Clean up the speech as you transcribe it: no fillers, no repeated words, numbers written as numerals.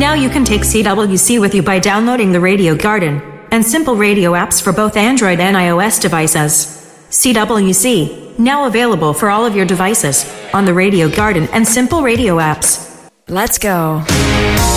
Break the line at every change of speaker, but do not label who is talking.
Now you can take CWC with you by downloading the Radio Garden and Simple Radio apps for both Android and iOS devices. CWC, now available for all of your devices on the Radio Garden and Simple Radio apps. Let's go.